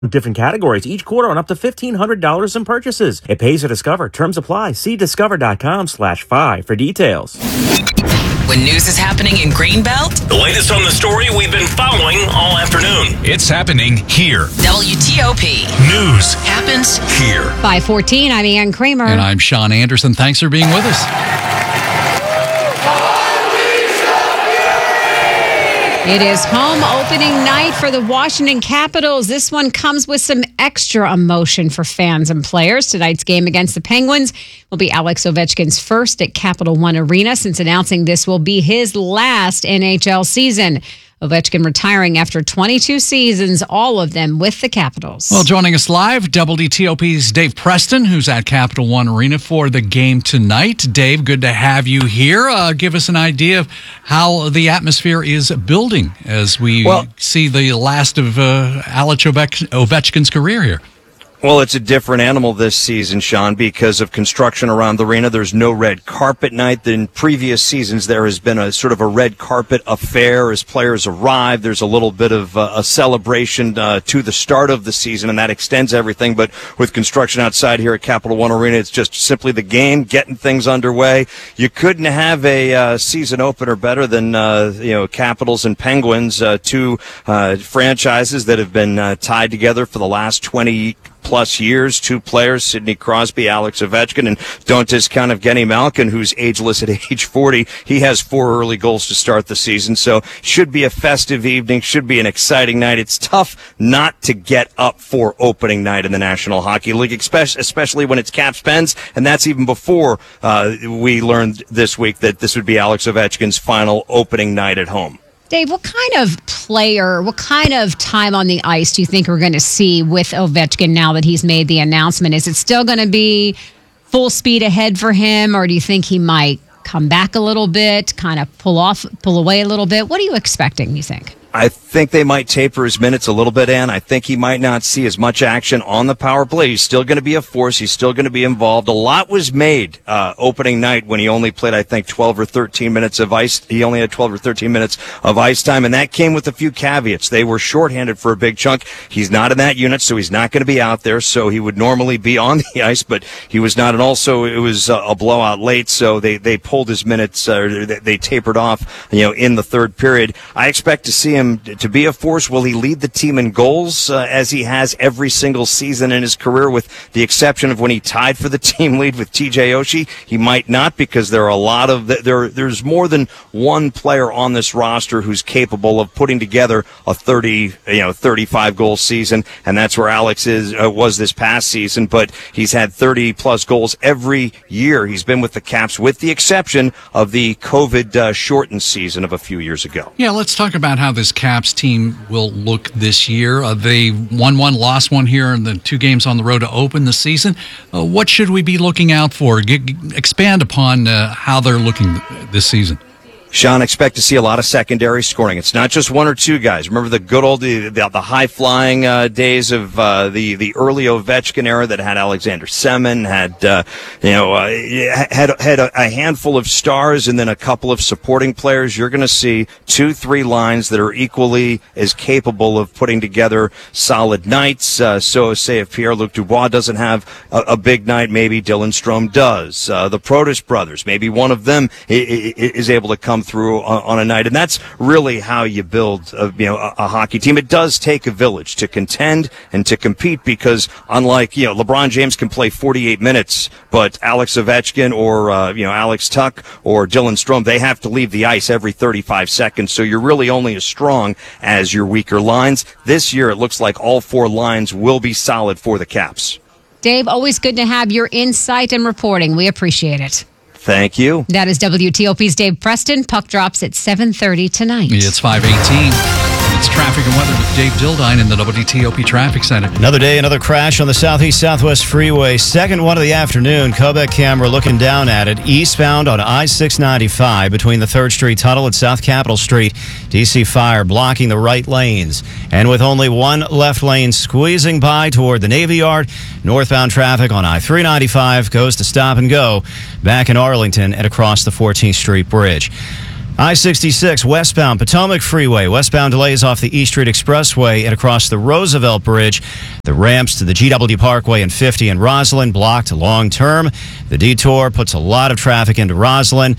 different categories each quarter on up to $1,500 in purchases. It pays to Discover. Terms apply. See discover.com/5 for details. When news is happening in Greenbelt, the latest on the story we've been following all afternoon. It's happening here. WTOP. News happens here. 5:14, I'm Ann Kramer. And I'm Sean Anderson. Thanks for being with us. It is home opening night for the Washington Capitals. This one comes with some extra emotion for fans and players. Tonight's game against the Penguins will be Alex Ovechkin's first at Capital One Arena since announcing this will be his last NHL season. Ovechkin retiring after 22 seasons, all of them with the Capitals. Well, joining us live, WTOP's Dave Preston, who's at Capital One Arena for the game tonight. Dave, good to have you here. Give us an idea of how the atmosphere is building as we see the last of Alex Ovechkin's career here. Well, it's a different animal this season, Sean, because of construction around the arena. There's no red carpet night. In previous seasons, there has been a sort of a red carpet affair as players arrive. There's a little bit of a celebration to the start of the season, and that extends everything. But with construction outside here at Capital One Arena, it's just simply the game, getting things underway. You couldn't have a season opener better than Capitals and Penguins, two franchises that have been tied together for the last 20+ years, two players, Sidney Crosby, Alex Ovechkin, and don't discount Evgeny Malkin, who's ageless at age 40. He has 4 early goals to start the season, so should be a festive evening, should be an exciting night. It's tough not to get up for opening night in the National Hockey League, especially when it's Caps Pens, and that's even before we learned this week that this would be Alex Ovechkin's final opening night at home. Dave, what kind of player, what kind of time on the ice do you think we're going to see with Ovechkin now that he's made the announcement? Is it still going to be full speed ahead for him, or do you think he might come back a little bit, kind of pull away a little bit? What are you expecting, you think? I think they might taper his minutes a little bit, Ann. I think he might not see as much action on the power play. He's still going to be a force. He's still going to be involved. A lot was made opening night when he only played, I think, 12 or 13 minutes of ice. He only had 12 or 13 minutes of ice time, and that came with a few caveats. They were shorthanded for a big chunk. He's not in that unit, so he's not going to be out there, so he would normally be on the ice, but he was not. And also, it was a blowout late, so they pulled his minutes, they tapered off, in the third period. I expect to see him to be a force. Will he lead the team in goals as he has every single season in his career, with the exception of when he tied for the team lead with TJ Oshie? He might not, because there are a lot of there's more than one player on this roster who's capable of putting together a 35 goal season, and that's where Alex was this past season. But he's had 30 plus goals every year he's been with the Caps, with the exception of the COVID shortened season of a few years ago. Yeah, let's talk about how this Caps team will look this year. They won one, lost one here in the 2 games on the road to open the season. What should we be looking out for? Expand upon how they're looking this season. Sean, expect to see a lot of secondary scoring. It's not just 1 or 2 guys. Remember the good old, the high-flying days of the early Ovechkin era that had Alexander Semin, had a handful of stars and then a couple of supporting players. You're going to see 2-3 lines that are equally as capable of putting together solid nights. So say if Pierre-Luc Dubois doesn't have a big night, maybe Dylan Strome does. The Protas brothers, maybe one of them is able to come through on a night, and that's really how you build a hockey team. It does take a village to contend and to compete, because unlike LeBron James can play 48 minutes, but Alex Ovechkin or Alex Tuch or Dylan Strome, they have to leave the ice every 35 seconds, so you're really only as strong as your weaker lines. This year it looks like all 4 lines will be solid for the Caps. Dave, always good to have your insight and reporting. We appreciate it. Thank you. That is WTOP's Dave Preston. Puck drops at 7:30 tonight. It's 5:18. It's traffic and weather with Dave Dildine in the WTOP Traffic Center. Another day, another crash on the Southeast-Southwest Freeway. Second one of the afternoon. Quebec camera looking down at it. Eastbound on I-695 between the 3rd Street tunnel and South Capitol Street. DC Fire blocking the right lanes. And with only one left lane squeezing by toward the Navy Yard, northbound traffic on I-395 goes to stop and go back in Arlington and across the 14th Street Bridge. I-66 westbound Potomac Freeway. Westbound delays off the East Street Expressway and across the Roosevelt Bridge. The ramps to the GW Parkway and 50 in Roslyn blocked long term. The detour puts a lot of traffic into Roslyn.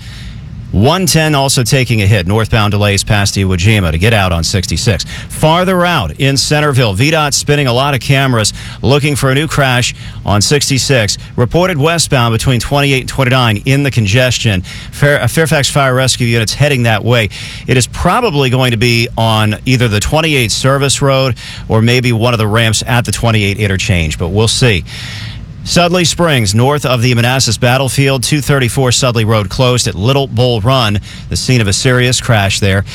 110 also taking a hit. Northbound delays past Iwo Jima to get out on 66. Farther out in Centerville, VDOT spinning a lot of cameras looking for a new crash on 66. Reported westbound between 28 and 29 in the congestion. Fairfax Fire Rescue units heading that way. It is probably going to be on either the 28 service road or maybe one of the ramps at the 28 interchange, but we'll see. Sudley Springs, north of the Manassas battlefield, 234 Sudley Road closed at Little Bull Run, the scene of a serious crash there.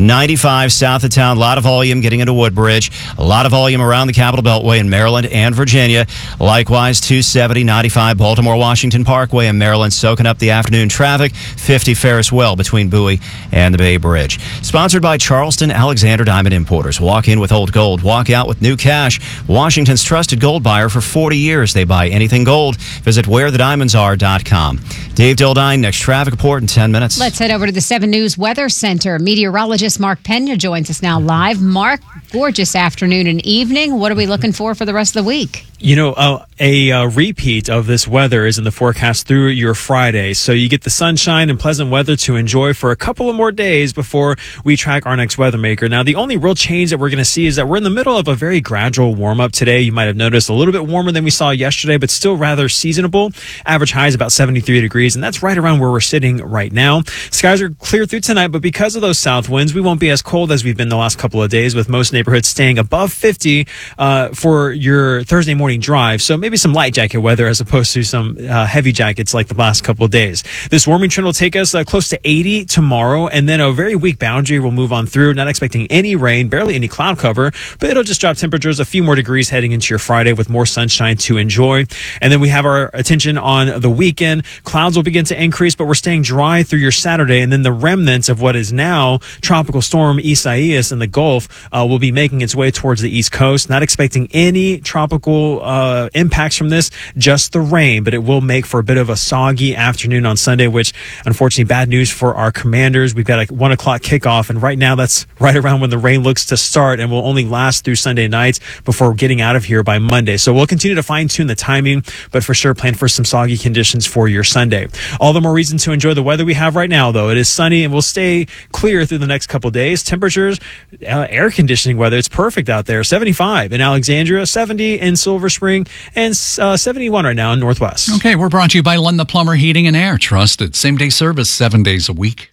95 south of town, a lot of volume getting into Woodbridge, a lot of volume around the Capitol Beltway in Maryland and Virginia. Likewise, 270, 95 Baltimore-Washington Parkway in Maryland, soaking up the afternoon traffic. 50 Ferris Well between Bowie and the Bay Bridge. Sponsored by Charleston Alexander Diamond Importers. Walk in with old gold, walk out with new cash. Washington's trusted gold buyer for 40 years. They buy anything gold. Visit wherethediamondsare.com. Dave Dildine, next traffic report in 10 minutes. Let's head over to the 7 News Weather Center. Meteorologist Mark Pena joins us now live. Mark, gorgeous afternoon and evening. What are we looking for the rest of the week? You know, a repeat of this weather is in the forecast through your Friday. So you get the sunshine and pleasant weather to enjoy for a couple of more days before we track our next weather maker. Now, the only real change that we're going to see is that we're in the middle of a very gradual warm-up today. You might have noticed a little bit warmer than we saw yesterday, but still rather seasonable. Average high is about 73 degrees, and that's right around where we're sitting right now. Skies are clear through tonight, but because of those south winds, we won't be as cold as we've been the last couple of days, with most neighborhoods staying above 50 for your Thursday morning drive. So maybe some light jacket weather as opposed to some heavy jackets like the last couple of days. This warming trend will take us close to 80 tomorrow, and then a very weak boundary will move on through. Not expecting any rain, barely any cloud cover, but it'll just drop temperatures a few more degrees heading into your Friday with more sunshine to enjoy. And then we have our attention on the weekend. Clouds will begin to increase, but we're staying dry through your Saturday, and then the remnants of what is now Tropical Storm Isaias in the Gulf will be making its way towards the East Coast. Not expecting any tropical impacts from this, just the rain, but it will make for a bit of a soggy afternoon on Sunday, which unfortunately bad news for our Commanders. We've got a 1 o'clock kickoff, and right now that's right around when the rain looks to start and will only last through Sunday nights before getting out of here by Monday. So we'll continue to fine tune the timing, but for sure plan for some soggy conditions for your Sunday. All the more reason to enjoy the weather we have right now, though. It is sunny and will stay clear through the next couple days. Temperatures, air conditioning weather, it's perfect out there. 75 in Alexandria, 70 in Silver Spring, and 71 right now in Northwest. Okay, we're brought to you by Len the Plumber Heating and Air. Trusted same-day service 7 days a week.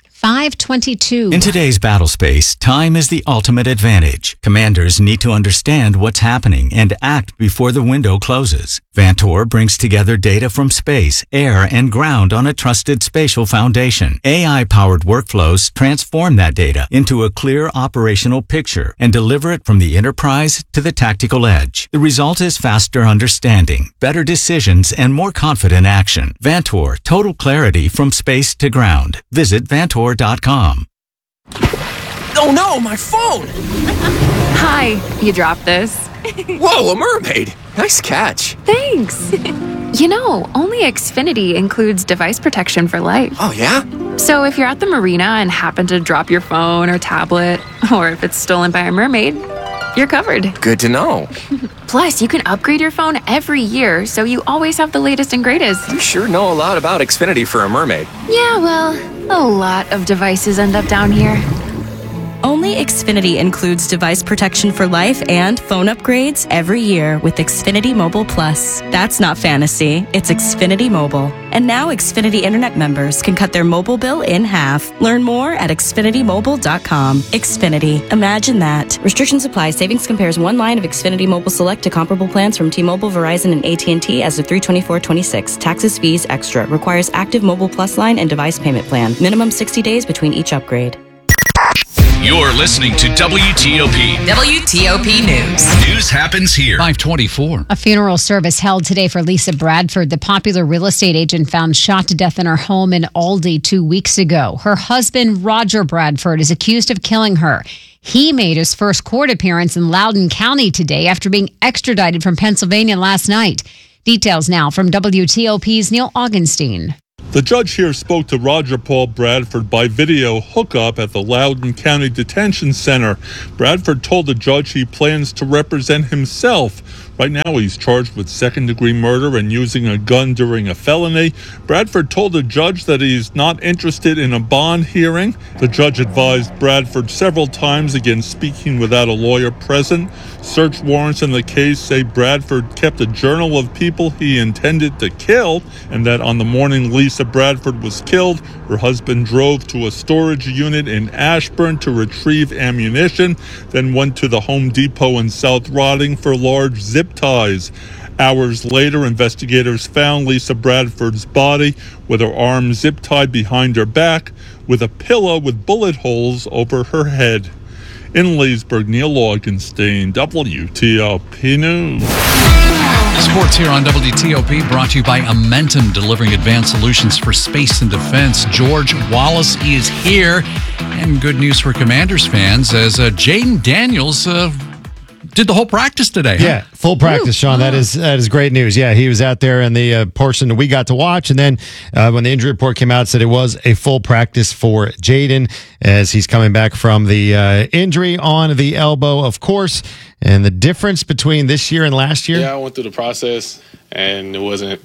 5:22. In today's battle space, time is the ultimate advantage. Commanders need to understand what's happening and act before the window closes. Vantor brings together data from space, air, and ground on a trusted spatial foundation. AI-powered workflows transform that data into a clear operational picture and deliver it from the enterprise to the tactical edge. The result is faster understanding, better decisions, and more confident action. Vantor, total clarity from space to ground. Visit Vantor.com. Oh no, my phone! Hi, you dropped this. Whoa, a mermaid! Nice catch. Thanks. You know, only Xfinity includes device protection for life. Oh, yeah? So if you're at the marina and happen to drop your phone or tablet, or if it's stolen by a mermaid, you're covered. Good to know. Plus, you can upgrade your phone every year, so you always have the latest and greatest. You sure know a lot about Xfinity for a mermaid. Yeah, well, a lot of devices end up down here. Only Xfinity includes device protection for life and phone upgrades every year with Xfinity Mobile Plus. That's not fantasy, it's Xfinity Mobile. And now Xfinity Internet members can cut their mobile bill in half. Learn more at XfinityMobile.com. Xfinity. Imagine that. Restrictions apply. Savings compares one line of Xfinity Mobile Select to comparable plans from T-Mobile, Verizon, and AT&T as of 3/24/26. Taxes, fees, extra. Requires active Mobile Plus line and device payment plan. Minimum 60 days between each upgrade. You're listening to WTOP. WTOP News. News happens here. 5:24. A funeral service held today for Lisa Bradford, the popular real estate agent found shot to death in her home in Aldie 2 weeks ago. Her husband, Roger Bradford, is accused of killing her. He made his first court appearance in Loudoun County today after being extradited from Pennsylvania last night. Details now from WTOP's Neil Augenstein. The judge here spoke to Roger Paul Bradford by video hookup at the Loudoun County Detention Center. Bradford told the judge he plans to represent himself. Right now, he's charged with second-degree murder and using a gun during a felony. Bradford told the judge that he's not interested in a bond hearing. The judge advised Bradford several times against speaking without a lawyer present. Search warrants in the case say Bradford kept a journal of people he intended to kill, and that on the morning Lisa Bradford was killed, her husband drove to a storage unit in Ashburn to retrieve ammunition, then went to the Home Depot in South Riding for large zip ties. Hours later, investigators found Lisa Bradford's body with her arms zip-tied behind her back with a pillow with bullet holes over her head. In Leesburg, Neil Augenstein, WTOP News. Sports here on WTOP, brought to you by Amentum, delivering advanced solutions for space and defense. George Wallace is here, and good news for Commanders fans as Jaden Daniels did the whole practice today. Yeah, full practice, Sean. That is great news. Yeah, he was out there in the portion that we got to watch, and then when the injury report came out, it said it was a full practice for Jaden as he's coming back from the injury on the elbow, of course. And the difference between this year and last year? Yeah, I went through the process, and it wasn't,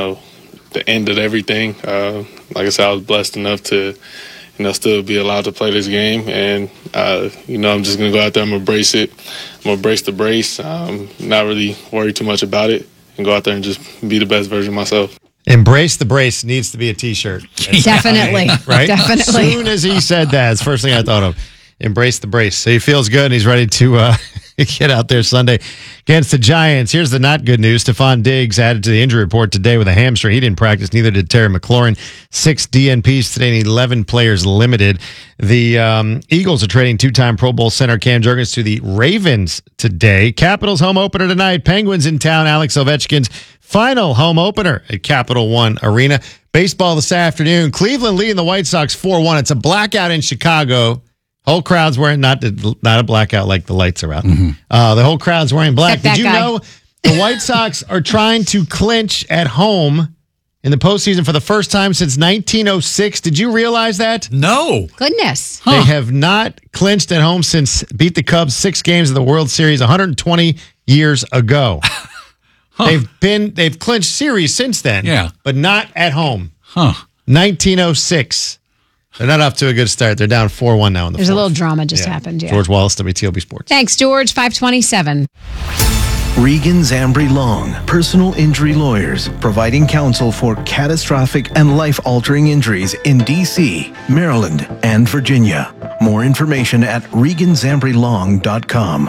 the end of everything. Like I said, I was blessed enough to still be allowed to play this game. And, I'm just going to go out there. I'm going to brace it. I'm going to brace the brace. Not really worry too much about it and go out there and just be the best version of myself. Embrace the brace needs to be a T-shirt. Definitely. Right? Definitely. As soon as he said that, it's the first thing I thought of. Embrace the brace. So he feels good and he's ready to get out there Sunday against the Giants. Here's the not good news. Stephon Diggs added to the injury report today with a hamstring. He didn't practice, neither did Terry McLaurin. 6 DNPs today and 11 players limited. The Eagles are trading two-time Pro Bowl center Cam Jurgens to the Ravens today. Capitals home opener tonight. Penguins in town. Alex Ovechkin's final home opener at Capital One Arena. Baseball this afternoon. Cleveland leading the White Sox 4-1. It's a blackout in Chicago. Whole crowd's wearing not a blackout like the lights are out. Mm-hmm. The whole crowd's wearing black. Did you know the White Sox are trying to clinch at home in the postseason for the first time since 1906? Did you realize that? No. Goodness. They have not clinched at home since beat the Cubs 6 games of the World Series 120 years ago. They've clinched series since then, but not at home. 1906. They're not off to a good start. They're down 4-1 now in the There's fourth. a little drama just happened. Yeah. George Wallace, WTOP Sports. Thanks, George. 527. Regan Zambri Long, personal injury lawyers, providing counsel for catastrophic and life-altering injuries in D.C., Maryland, and Virginia. More information at reganzambrilong.com.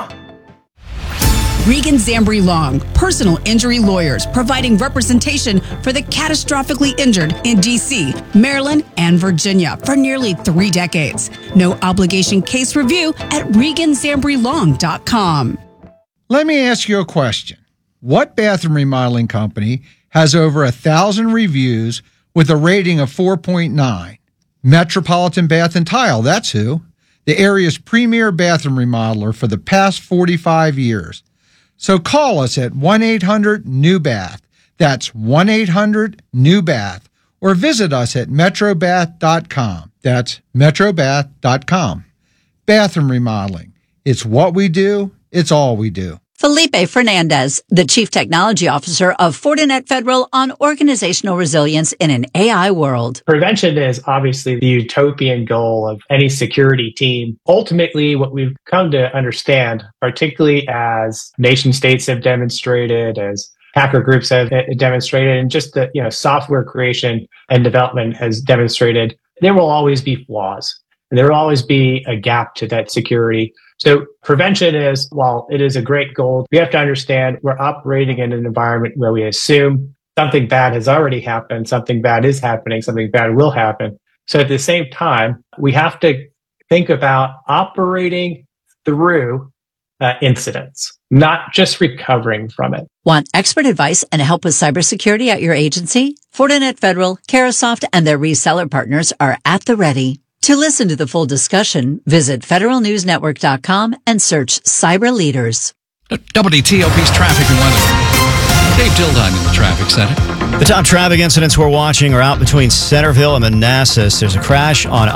Regan Zambri Long, personal injury lawyers, providing representation for the catastrophically injured in D.C., Maryland, and Virginia for nearly 3 decades. No obligation case review at reganzambrilong.com. Let me ask you a question. What bathroom remodeling company has over 1,000 reviews with a rating of 4.9? Metropolitan Bath and Tile, that's who. The area's premier bathroom remodeler for the past 45 years. So call us at 1-800-NEW-BATH. That's 1-800-NEW-BATH. Or visit us at metrobath.com. That's metrobath.com. Bathroom remodeling. It's what we do. It's all we do. Felipe Fernandez, the Chief Technology Officer of Fortinet Federal on organizational resilience in an AI world. Prevention is obviously the utopian goal of any security team. Ultimately, what we've come to understand, particularly as nation states have demonstrated, as hacker groups have demonstrated, and just the software creation and development has demonstrated, there will always be flaws. And there will always be a gap to that security. So prevention is, while it is a great goal, we have to understand we're operating in an environment where we assume something bad has already happened, something bad is happening, something bad will happen. So at the same time, we have to think about operating through incidents, not just recovering from it. Want expert advice and help with cybersecurity at your agency? Fortinet Federal, Carahsoft, and their reseller partners are at the ready. To listen to the full discussion, visit federalnewsnetwork.com and search Cyber Leaders. WTOP's traffic and weather. Dave Dildine in the traffic center. The top traffic incidents we're watching are out between Centerville and Manassas. There's a crash on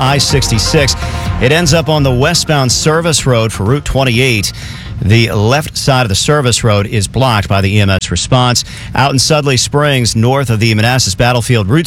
I-66. It ends up on the westbound service road for Route 28. The left side of the service road is blocked by the EMS response. Out in Sudley Springs, north of the Manassas battlefield, Route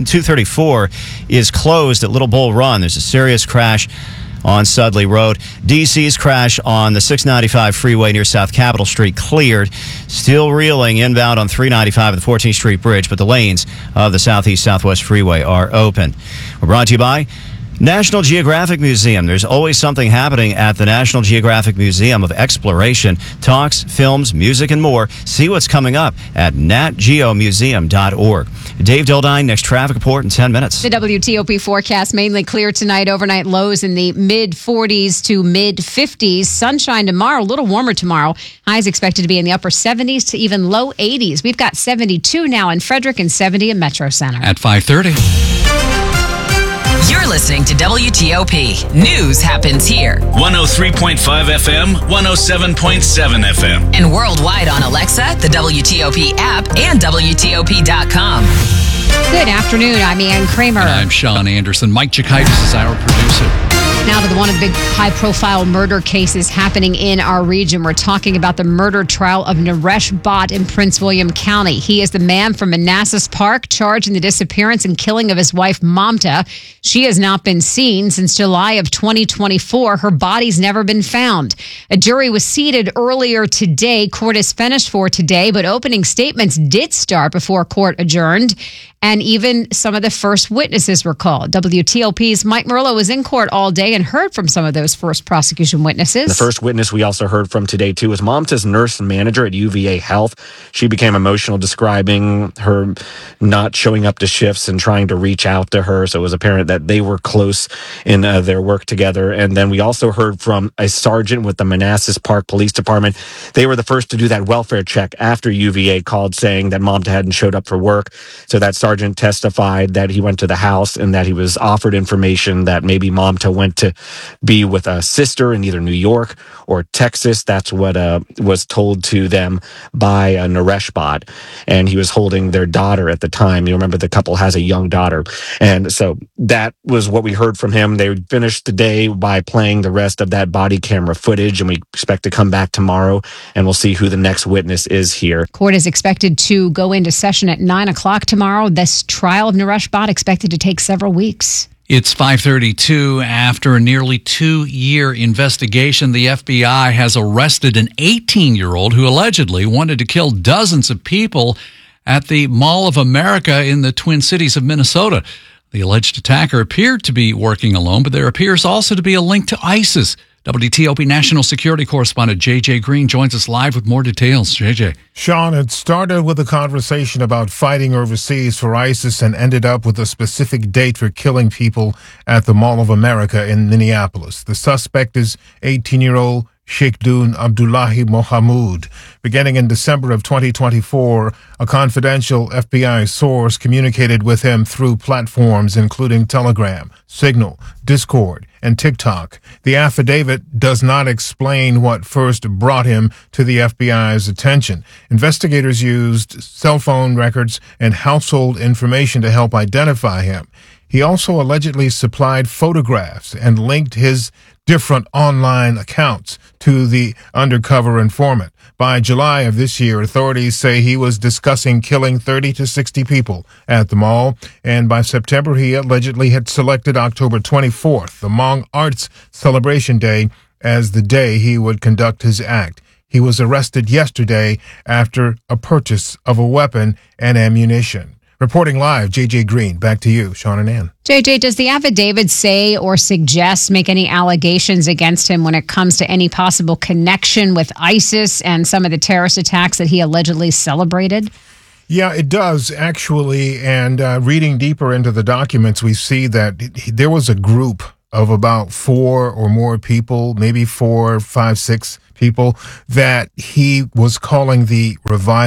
234 is closed at Little Bull Run. There's a serious crash on Sudley Road. DC's crash on the 695 freeway near South Capitol Street cleared. Still reeling inbound on 395 at the 14th Street Bridge, but the lanes of the Southeast Southwest Freeway are open. We're brought to you by National Geographic Museum. There's always something happening at the National Geographic Museum of Exploration. Talks, films, music, and more. See what's coming up at natgeomuseum.org. Dave Dildine, next traffic report in 10 minutes. The WTOP forecast mainly clear tonight. Overnight lows in the mid-40s to mid-50s. Sunshine tomorrow, a little warmer tomorrow. Highs expected to be in the upper 70s to even low 80s. We've got 72 now in Frederick and 70 in Metro Center. At 5:30. You're listening to WTOP. News happens here. 103.5 FM, 107.7 FM. And worldwide on Alexa, the WTOP app, and WTOP.com. Good afternoon. I'm Ann Kramer. And I'm Sean Anderson. Mike Chikaitis is our producer. Now to one of the big high-profile murder cases happening in our region. We're talking about the murder trial of Naresh Bhatt in Prince William County. He is the man from Manassas Park charged in the disappearance and killing of his wife, Mamta. She has not been seen since July of 2024. Her body's never been found. A jury was seated earlier today. Court is finished for today, but opening statements did start before court adjourned. And even some of the first witnesses were called. WTOP's Mike Murillo was in court all day and heard from some of those first prosecution witnesses. The first witness we also heard from today, too, was Mamta's nurse and manager at UVA Health. She became emotional, describing her not showing up to shifts and trying to reach out to her. So it was apparent that they were close in their work together. And then we also heard from a sergeant with the Manassas Park Police Department. They were the first to do that welfare check after UVA called saying that Mamta hadn't showed up for work. So that sergeant testified that he went to the house and that he was offered information that maybe Mamta went to be with a sister in either New York or Texas. That's what was told to them by Naresh Bhatt. And he was holding their daughter at the time. You remember the couple has a young daughter. And so that was what we heard from him. They finished the day by playing the rest of that body camera footage, and we expect to come back tomorrow, and we'll see who the next witness is here. Court is expected to go into session at 9 o'clock tomorrow. This trial of Naresh Bhatt expected to take several weeks. It's 5:32. After a nearly 2-year investigation, the FBI has arrested an 18-year-old who allegedly wanted to kill dozens of people at the Mall of America in the Twin Cities of Minnesota. The alleged attacker appeared to be working alone, but there appears also to be a link to ISIS. WTOP national security correspondent J.J. Green joins us live with more details. J.J. Sean, it started with a conversation about fighting overseas for ISIS and ended up with a specific date for killing people at the Mall of America in Minneapolis. The suspect is 18-year-old Sheikhdun Abdullahi Mohamud. Beginning in December of 2024, a confidential FBI source communicated with him through platforms including Telegram, Signal, Discord, and TikTok. The affidavit does not explain what first brought him to the FBI's attention. Investigators used cell phone records and household information to help identify him. He also allegedly supplied photographs and linked his different online accounts to the undercover informant. By July of this year, authorities say he was discussing killing 30 to 60 people at the mall, and by September, he allegedly had selected October 24th, the Hmong Arts Celebration Day, as the day he would conduct his act. He was arrested yesterday after a purchase of a weapon and ammunition. Reporting live, J.J. Green. Back to you, Sean and Ann. J.J., does the affidavit say or suggest, make any allegations against him when it comes to any possible connection with ISIS and some of the terrorist attacks that he allegedly celebrated? Yeah, it does, actually. And reading deeper into the documents, we see that there was a group of about 4 or more people, maybe 4, 5, 6 people, that he was calling the Revival,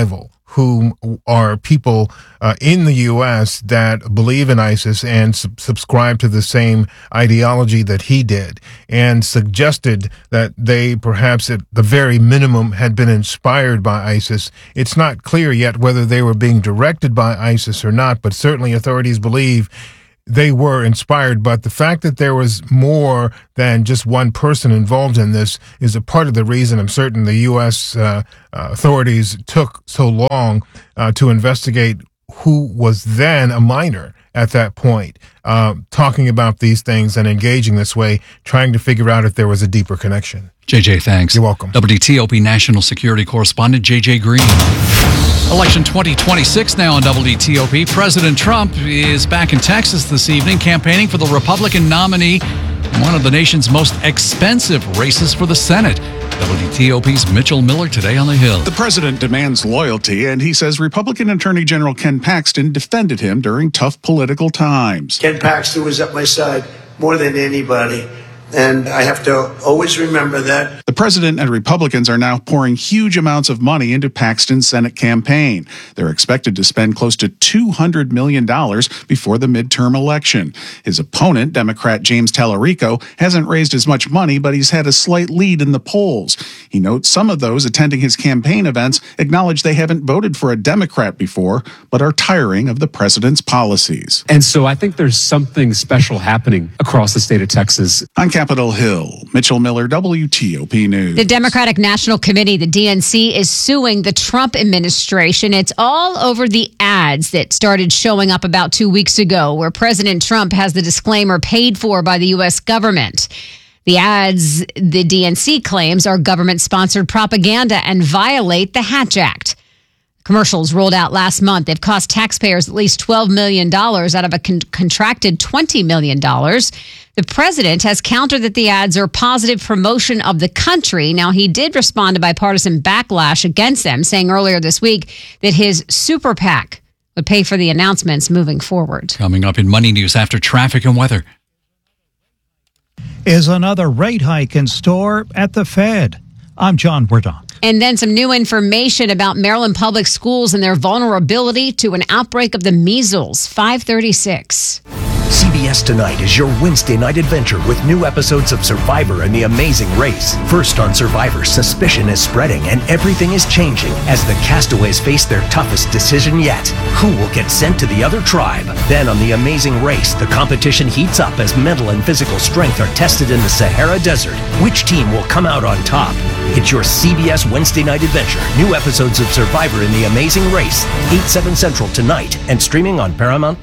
who are people in the U.S. that believe in ISIS and subscribe to the same ideology that he did, and suggested that they perhaps at the very minimum had been inspired by ISIS. It's not clear yet whether they were being directed by ISIS or not, but certainly authorities believe they were inspired. But the fact that there was more than just one person involved in this is a part of the reason I'm certain the U.S. Authorities took so long to investigate who was then a minor at that point, talking about these things and engaging this way, trying to figure out if there was a deeper connection. JJ, thanks. You're welcome. WTOP national security correspondent JJ Green. Election 2026 now on WTOP. President Trump is back in Texas this evening campaigning for the Republican nominee in one of the nation's most expensive races for the Senate. WTOP's Mitchell Miller today on the Hill. The president demands loyalty, and he says Republican Attorney General Ken Paxton defended him during tough political times. Ken Paxton was at my side more than anybody, and I have to always remember that. The president and Republicans are now pouring huge amounts of money into Paxton's Senate campaign. They're expected to spend close to $200 million before the midterm election. His opponent, Democrat James Tallarico, hasn't raised as much money, but he's had a slight lead in the polls. He notes some of those attending his campaign events acknowledge they haven't voted for a Democrat before, but are tiring of the president's policies. And so I think there's something special happening across the state of Texas. On Capitol Hill, Mitchell Miller, WTOP News. The Democratic National Committee, the DNC, is suing the Trump administration. It's all over the ads that started showing up about 2 weeks ago, where President Trump has the disclaimer paid for by the U.S. government. The ads, the DNC claims, are government-sponsored propaganda and violate the Hatch Act. Commercials rolled out last month. They've cost taxpayers at least $12 million out of a contracted $20 million. The president has countered that the ads are positive promotion of the country. Now, he did respond to bipartisan backlash against them, saying earlier this week that his super PAC would pay for the announcements moving forward. Coming up in Money News after traffic and weather. Is another rate hike in store at the Fed? I'm John Werdon. And then some new information about Maryland Public Schools and their vulnerability to an outbreak of the measles. 5:36. CBS Tonight is your Wednesday night adventure with new episodes of Survivor and The Amazing Race. First on Survivor, suspicion is spreading and everything is changing as the castaways face their toughest decision yet. Who will get sent to the other tribe? Then on The Amazing Race, the competition heats up as mental and physical strength are tested in the Sahara Desert. Which team will come out on top? It's your CBS Wednesday night adventure. New episodes of Survivor and The Amazing Race, 8/7 Central tonight and streaming on Paramount+.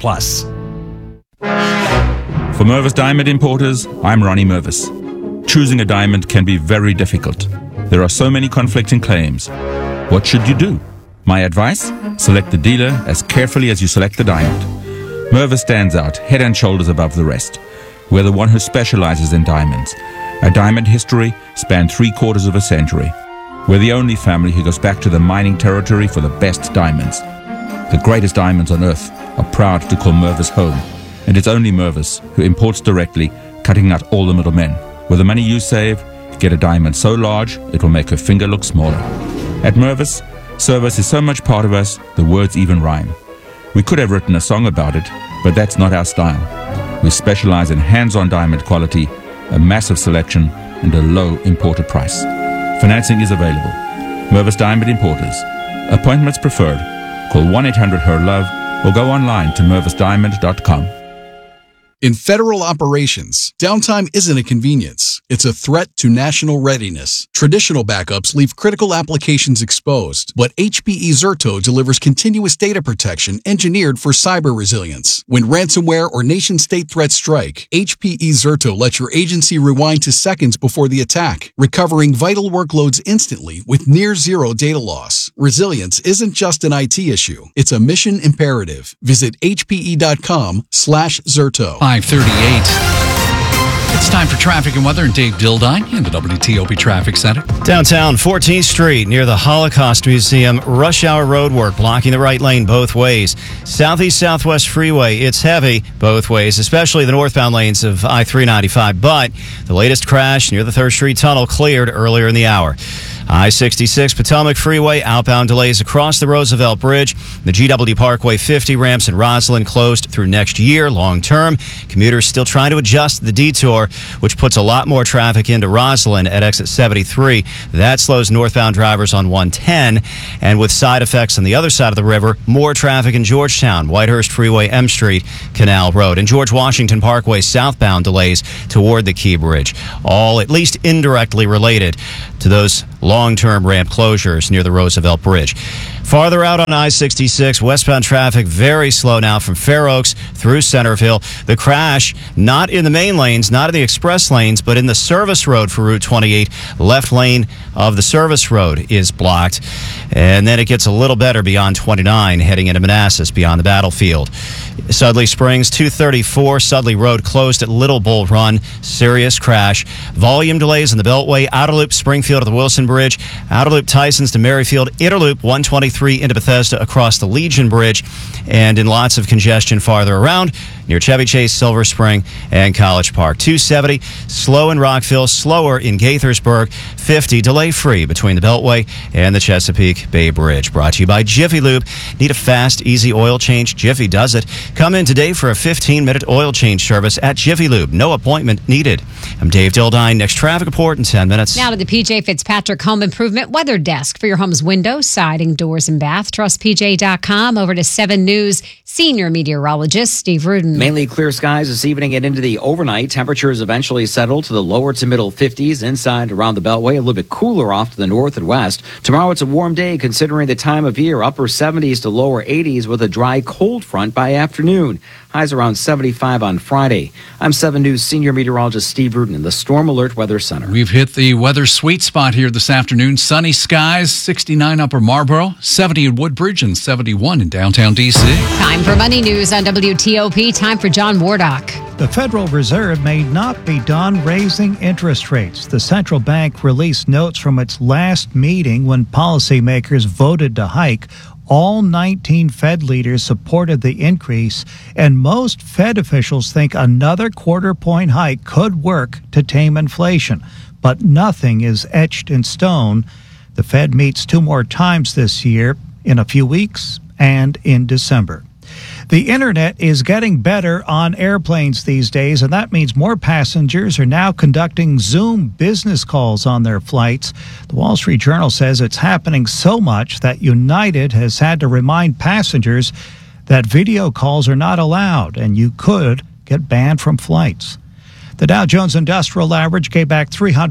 For Mervis Diamond Importers, I'm Ronnie Mervis. Choosing a diamond can be very difficult. There are so many conflicting claims. What should you do? My advice? Select the dealer as carefully as you select the diamond. Mervis stands out head and shoulders above the rest. We're the one who specializes in diamonds. Our diamond history spanned 3/4 of a century. We're the only family who goes back to the mining territory for the best diamonds. The greatest diamonds on earth are proud to call Mervis home. And it's only Mervis who imports directly, cutting out all the middlemen. With the money you save, get a diamond so large it will make her finger look smaller. At Mervis, service is so much part of us, the words even rhyme. We could have written a song about it, but that's not our style. We specialize in hands-on diamond quality, a massive selection, and a low importer price. Financing is available. Mervis Diamond Importers. Appointments preferred. Call 1-800-HER-LOVE or go online to mervisdiamond.com. In federal operations, downtime isn't a convenience. It's a threat to national readiness. Traditional backups leave critical applications exposed, but HPE Zerto delivers continuous data protection engineered for cyber resilience. When ransomware or nation-state threats strike, HPE Zerto lets your agency rewind to seconds before the attack, recovering vital workloads instantly with near-zero data loss. Resilience isn't just an IT issue. It's a mission imperative. Visit hpe.com/Zerto. 5:38. It's time for traffic and weather, and Dave Dildine in the WTOP Traffic Center. Downtown 14th Street near the Holocaust Museum, rush hour road work blocking the right lane both ways. Southeast Southwest Freeway, it's heavy both ways, especially the northbound lanes of I-395. But the latest crash near the 3rd Street Tunnel cleared earlier in the hour. I-66 Potomac Freeway, outbound delays across the Roosevelt Bridge. The GW Parkway 50 ramps in Roslyn closed through next year, long term. Commuters still trying to adjust to the detour, which puts a lot more traffic into Roslyn at exit 73. That slows northbound drivers on 110. And with side effects on the other side of the river, more traffic in Georgetown, Whitehurst Freeway, M Street, Canal Road. And George Washington Parkway southbound delays toward the Key Bridge. All at least indirectly related to those long-term ramp closures near the Roosevelt Bridge. Farther out on I-66, westbound traffic very slow now from Fair Oaks through Centerville. The crash, not in the main lanes, not in the express lanes, but in the service road for Route 28. Left lane of the service road is blocked. And then it gets a little better beyond 29, heading into Manassas beyond the battlefield. Sudley Springs, 234, Sudley Road closed at Little Bull Run. Serious crash. Volume delays in the Beltway, Outer Loop Springfield to the Wilson Bridge, Outer Loop Tysons to Merrifield, Inner Loop 123 into Bethesda across the Legion Bridge, and in lots of congestion farther around near Chevy Chase, Silver Spring, and College Park. 270, slow in Rockville, slower in Gaithersburg. 50, delay-free between the Beltway and the Chesapeake Bay Bridge. Brought to you by Jiffy Lube. Need a fast, easy oil change? Jiffy does it. Come in today for a 15-minute oil change service at Jiffy Lube. No appointment needed. I'm Dave Dildine. Next traffic report in 10 minutes. Now to the PJ Fitzpatrick Home Improvement Weather Desk for your home's windows, siding, doors, and bath. TrustPJ.com. Over to 7 News senior meteorologist Steve Rudin. Mainly clear skies this evening and into the overnight. Temperatures eventually settle to the lower to middle 50s inside around the Beltway. A little bit cooler off to the north and west. Tomorrow it's a warm day considering the time of year. Upper 70s to lower 80s with a dry cold front by afternoon. Highs around 75 on Friday. I'm 7 News senior meteorologist Steve Rudin in the Storm Alert Weather Center. We've hit the weather sweet spot here this afternoon. Sunny skies, 69 Upper Marlboro, 70 in Woodbridge, and 71 in downtown D.C. Time for Money News on WTOP. Time for John Wardock. The Federal Reserve may not be done raising interest rates. The central bank released notes from its last meeting when policymakers voted to hike. All 19 Fed leaders supported the increase, and most Fed officials think another quarter-point hike could work to tame inflation. But nothing is etched in stone. The Fed meets 2 more times this year, in a few weeks and in December. The internet is getting better on airplanes these days, and that means more passengers are now conducting Zoom business calls on their flights. The Wall Street Journal says it's happening so much that United has had to remind passengers that video calls are not allowed, and you could get banned from flights. The Dow Jones Industrial Average gave back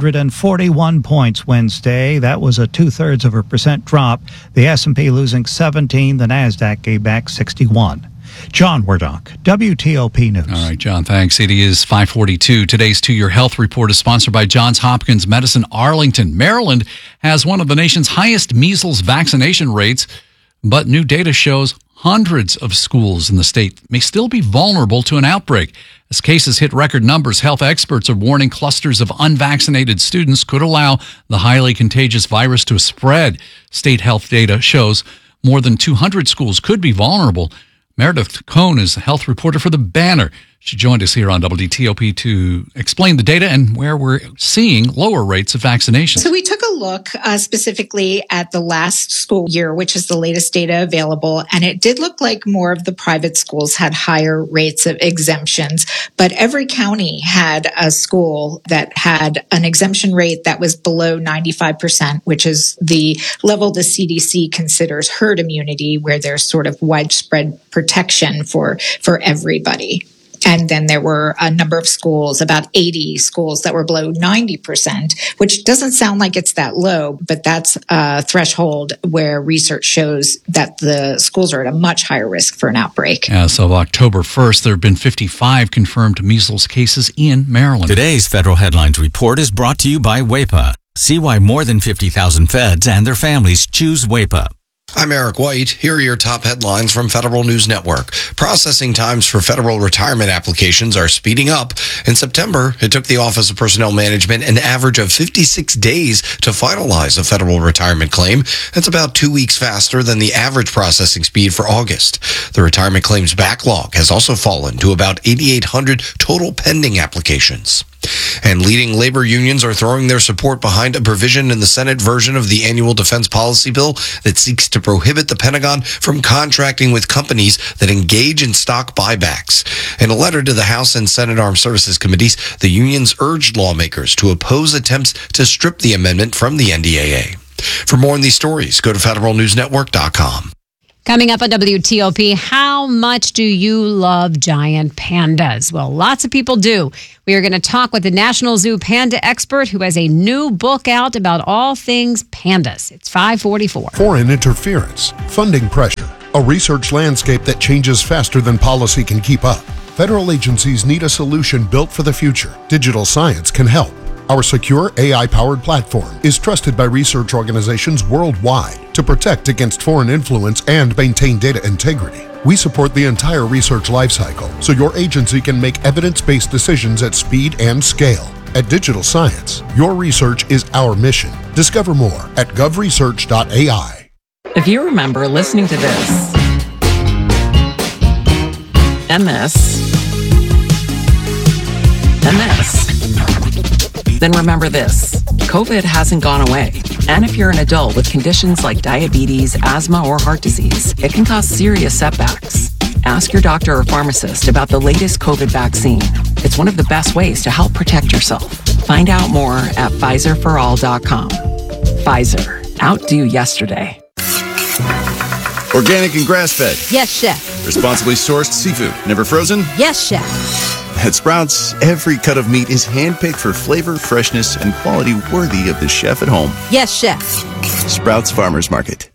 341 points Wednesday. That was a 0.2% drop. The S&P losing 17. The Nasdaq gave back 61. John Wardock, WTOP News. All right, John, thanks. It is 5:42. Today's 2-Year Health Report is sponsored by Johns Hopkins Medicine Arlington. Maryland has one of the nation's highest measles vaccination rates, but new data shows hundreds of schools in the state may still be vulnerable to an outbreak. As cases hit record numbers, health experts are warning clusters of unvaccinated students could allow the highly contagious virus to spread. State health data shows more than 200 schools could be vulnerable. Meredith Cohn is a health reporter for The Banner. She joined us here on WTOP to explain the data and where we're seeing lower rates of vaccination. So we took a look specifically at the last school year, which is the latest data available, and it did look like more of the private schools had higher rates of exemptions, but every county had a school that had an exemption rate that was below 95%, which is the level the CDC considers herd immunity, where there's sort of widespread protection for everybody. And then there were a number of schools, about 80 schools that were below 90%, which doesn't sound like it's that low, but that's a threshold where research shows that the schools are at a much higher risk for an outbreak. As of October 1st, there have been 55 confirmed measles cases in Maryland. Today's Federal Headlines Report is brought to you by WAEPA. See why more than 50,000 feds and their families choose WAEPA. I'm Eric White. Here are your top headlines from Federal News Network. Processing times for federal retirement applications are speeding up. In September, it took the Office of Personnel Management an average of 56 days to finalize a federal retirement claim. That's about 2 weeks faster than the average processing speed for August. The retirement claims backlog has also fallen to about 8,800 total pending applications. And leading labor unions are throwing their support behind a provision in the Senate version of the annual defense policy bill that seeks to prohibit the Pentagon from contracting with companies that engage in stock buybacks. In a letter to the House and Senate Armed Services Committees, the unions urged lawmakers to oppose attempts to strip the amendment from the NDAA. For more on these stories, go to federalnewsnetwork.com. Coming up on WTOP, how much do you love giant pandas? Well, lots of people do. We are going to talk with the National Zoo panda expert who has a new book out about all things pandas. It's 5:44. Foreign interference, funding pressure, a research landscape that changes faster than policy can keep up. Federal agencies need a solution built for the future. Digital science can help. Our secure AI-powered platform is trusted by research organizations worldwide to protect against foreign influence and maintain data integrity. We support the entire research lifecycle so your agency can make evidence-based decisions at speed and scale. At Digital Science, your research is our mission. Discover more at govresearch.ai. If you remember listening to this, and this, and this, then remember this. COVID hasn't gone away. And if you're an adult with conditions like diabetes, asthma, or heart disease, it can cause serious setbacks. Ask your doctor or pharmacist about the latest COVID vaccine. It's one of the best ways to help protect yourself. Find out more at PfizerForAll.com. Pfizer. Outdo yesterday. Organic and grass-fed. Yes, chef. Responsibly sourced seafood. Never frozen? Yes, chef. At Sprouts, every cut of meat is handpicked for flavor, freshness, and quality worthy of the chef at home. Yes, chef. Sprouts Farmers Market.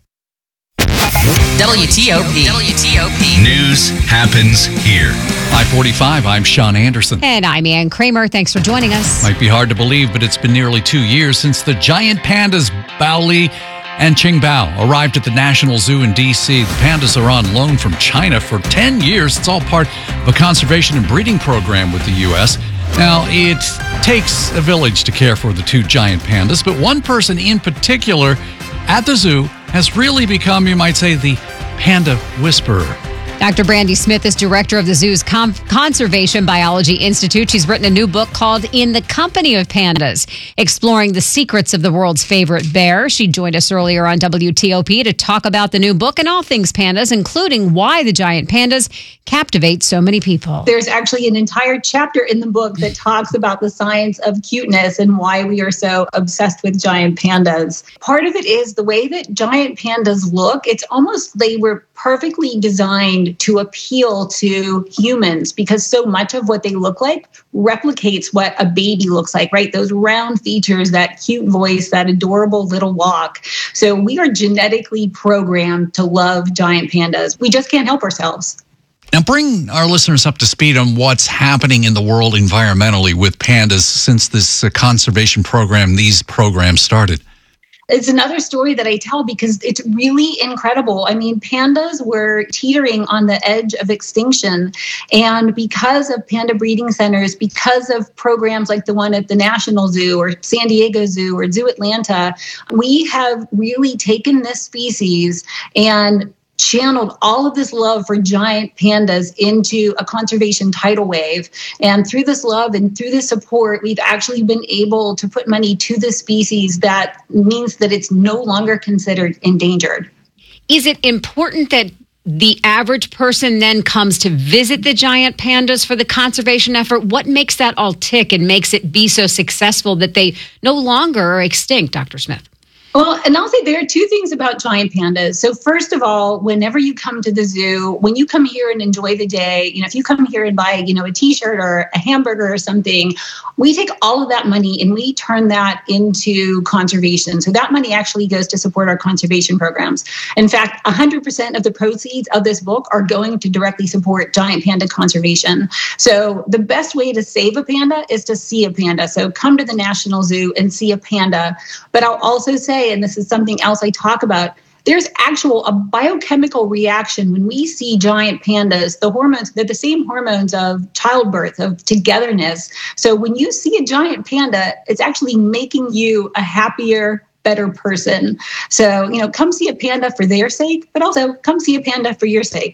WTOP. News happens here. 5:45, I'm Sean Anderson. And I'm Ann Kramer. Thanks for joining us. Might be hard to believe, but it's been nearly 2 years since the giant pandas Baoli and Qingbao arrived at the National Zoo in D.C. The pandas are on loan from China for 10 years. It's all part of a conservation and breeding program with the U.S. Now, it takes a village to care for the two giant pandas, but one person in particular at the zoo has really become, you might say, the panda whisperer. Dr. Brandy Smith is director of the zoo's Conservation Biology Institute. She's written a new book called In the Company of Pandas, exploring the secrets of the world's favorite bear. She joined us earlier on WTOP to talk about the new book and all things pandas, including why the giant pandas captivate so many people. There's actually an entire chapter in the book that talks about the science of cuteness and why we are so obsessed with giant pandas. Part of it is the way that giant pandas look. It's almost they were perfectly designed to appeal to humans because so much of what they look like replicates what a baby looks like, right? Those round features, that cute voice, that adorable little walk. So we are genetically programmed to love giant pandas. We just can't help ourselves. Now, bring our listeners up to speed on what's happening in the world environmentally with pandas since this conservation program, these programs started. It's another story that I tell because it's really incredible. I mean, pandas were teetering on the edge of extinction. And because of panda breeding centers, because of programs like the one at the National Zoo or San Diego Zoo or Zoo Atlanta, we have really taken this species and channeled all of this love for giant pandas into a conservation tidal wave. And through this love and through this support, we've actually been able to put money to the species that means that it's no longer considered endangered. Is it important that the average person then comes to visit the giant pandas for the conservation effort? What makes that all tick and makes it be so successful that they no longer are extinct, Dr. Smith? Well, and I'll say there are two things about giant pandas. So first of all, whenever you come to the zoo, when you come here and enjoy the day, if you come here and buy, a t-shirt or a hamburger or something, we take all of that money and we turn that into conservation. So that money actually goes to support our conservation programs. In fact, 100% of the proceeds of this book are going to directly support giant panda conservation. So the best way to save a panda is to see a panda. So come to the National Zoo and see a panda. But I'll also say, and this is something else I talk about, there's a biochemical reaction when we see giant pandas. The hormones, they're the same hormones of childbirth, of togetherness. So when you see a giant panda, it's actually making you a happier, better person. So, come see a panda for their sake, but also come see a panda for your sake.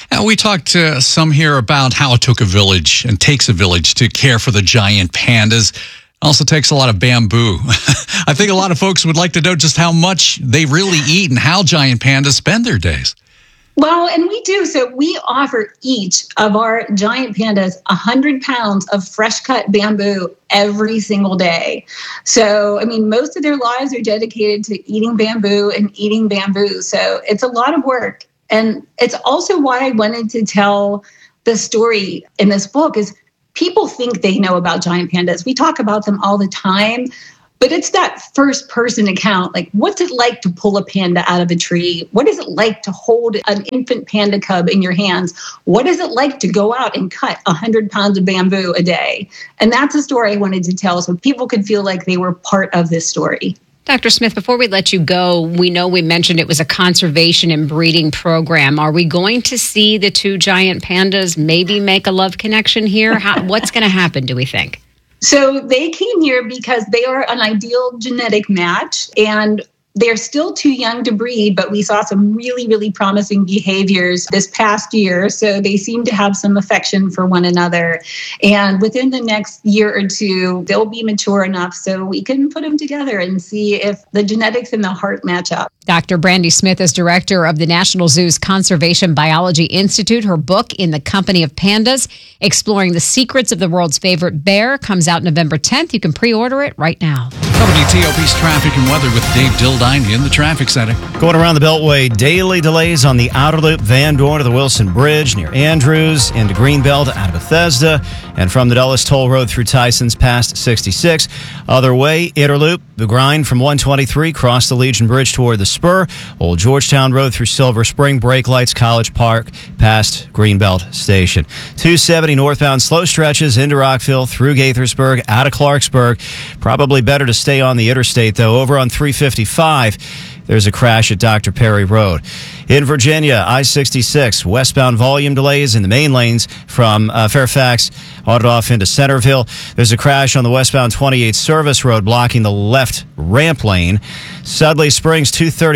We talked some here about how it took a village and takes a village to care for the giant pandas. It also takes a lot of bamboo. I think a lot of folks would like to know just how much they really eat and how giant pandas spend their days. Well, and we do. So we offer each of our giant pandas 100 pounds of fresh cut bamboo every single day. So, I mean, most of their lives are dedicated to eating bamboo and eating bamboo. So it's a lot of work. And it's also why I wanted to tell the story in this book is people think they know about giant pandas. We talk about them all the time, but it's that first person account. Like, what's it like to pull a panda out of a tree? What is it like to hold an infant panda cub in your hands? What is it like to go out and cut 100 pounds of bamboo a day? And that's a story I wanted to tell so people could feel like they were part of this story. Dr. Smith, before we let you go, we know we mentioned it was a conservation and breeding program. Are we going to see the two giant pandas maybe make a love connection here? What's going to happen, do we think? So they came here because they are an ideal genetic match, and they're still too young to breed, but we saw some really, really promising behaviors this past year. So they seem to have some affection for one another. And within the next year or two, they'll be mature enough so we can put them together and see if the genetics and the heart match up. Dr. Brandy Smith is director of the National Zoo's Conservation Biology Institute. Her book, In the Company of Pandas, Exploring the Secrets of the World's Favorite Bear, comes out November 10th. You can pre-order it right now. WTOP's traffic and weather with Dave Dildine in the traffic center. Going around the Beltway, daily delays on the outer loop, Van Dorn to the Wilson Bridge near Andrews, into Greenbelt out of Bethesda, and from the Dulles Toll Road through Tyson's past 66. Other way, Inner Loop, the grind from 123, cross the Legion Bridge toward the Spur, Old Georgetown Road through Silver Spring, brake lights, College Park, past Greenbelt Station. 270 northbound, slow stretches into Rockville, through Gaithersburg, out of Clarksburg. Probably better to stay on the interstate, though. Over on 355, there's a crash at Dr. Perry Road. In Virginia, I-66, westbound volume delays in the main lanes from Fairfax on and off into Centerville. There's a crash on the westbound 28 Service Road blocking the left ramp lane. Sudley Springs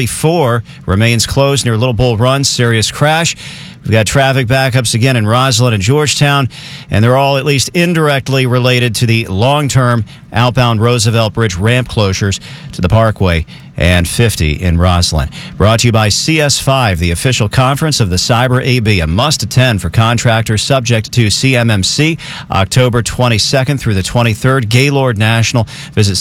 234 remains closed near Little Bull Run. Serious crash. We've got traffic backups again in Roslyn and Georgetown, and they're all at least indirectly related to the long-term outbound Roosevelt Bridge ramp closures to the Parkway and 50 in Roslyn. Brought to you by CS5, the official conference of the Cyber AB, a must-attend for contractors subject to CMMC, October 22nd through the 23rd, Gaylord National. Visit